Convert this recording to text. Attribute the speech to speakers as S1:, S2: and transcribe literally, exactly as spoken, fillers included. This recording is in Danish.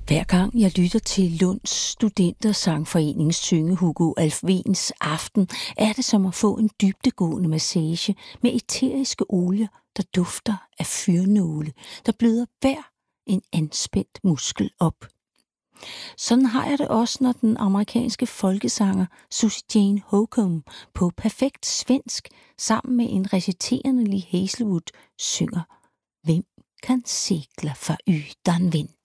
S1: Hver gang jeg lytter til Lunds Studentersangforenings synge Hugo Alfvéns Aften, er det som at få en dybdegående massage med æteriske olier, der dufter af fyrnåle, der bløder hver en anspændt muskel op. Sådan har jeg det også, når den amerikanske folkesanger Susie Jane Holcomb på perfekt svensk sammen med en reciterende Lee Hazlewood synger: Hvem kan segla för utan vind?